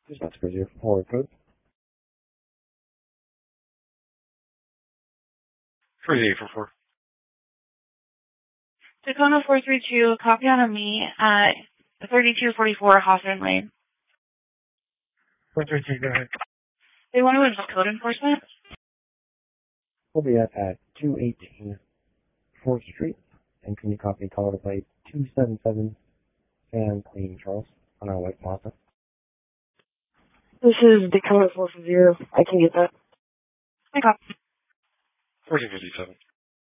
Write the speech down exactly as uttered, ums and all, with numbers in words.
Just not to your forward code. three eight four four. Tacoma four three two, copy on me at thirty-two forty-four Hawthorne Lane. four three two, go ahead. They want to involve code enforcement? We'll be at, at two eighteen fourth Street, and can you copy color plate two seven seven and clean Charles on our white Mazda? This is Dakota four four zero. I can get that. I copy. fourteen fifty-seven.